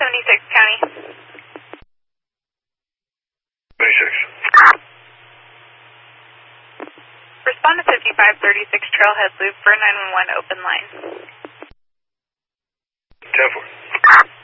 76 County. 26. Respond to 5536 Trailhead Loop for 911 open line. 10-4.